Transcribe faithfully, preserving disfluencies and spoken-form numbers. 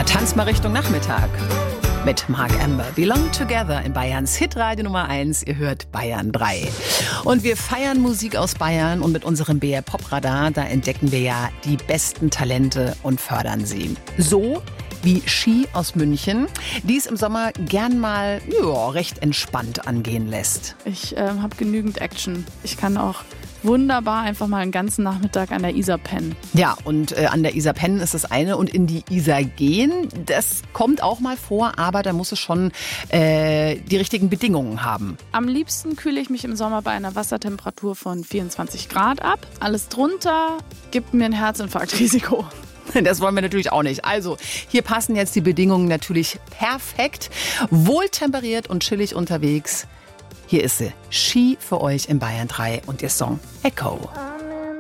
Tanz mal Richtung Nachmittag mit Marc Amber. Belong Together in Bayerns Hitradio Nummer eins. Ihr hört Bayern drei. Und wir feiern Musik aus Bayern und mit unserem B R Pop Radar, da entdecken wir ja die besten Talente und fördern sie. So wie Ski aus München, die es im Sommer gern mal ja, recht entspannt angehen lässt. Ich äh, habe genügend Action. Ich kann auch wunderbar einfach mal einen ganzen Nachmittag an der Isar pennen. Ja, und äh, an der Isar pennen ist das eine und in die Isar gehen, das kommt auch mal vor, aber da muss es schon äh, die richtigen Bedingungen haben. Am liebsten kühle ich mich im Sommer bei einer Wassertemperatur von vierundzwanzig Grad ab. Alles drunter gibt mir ein Herzinfarktrisiko. Das wollen wir natürlich auch nicht. Also, hier passen jetzt die Bedingungen natürlich perfekt. Wohltemperiert und chillig unterwegs. Hier ist sie. Ski für euch in Bayern drei und ihr Song Echo.